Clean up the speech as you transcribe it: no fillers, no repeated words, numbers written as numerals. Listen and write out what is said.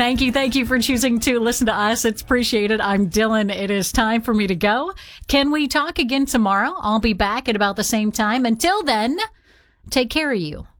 Thank you. Thank you for choosing to listen to us. It's appreciated. I'm Dylan. It is time for me to go. Can we talk again tomorrow? I'll be back at about the same time. Until then, take care of you.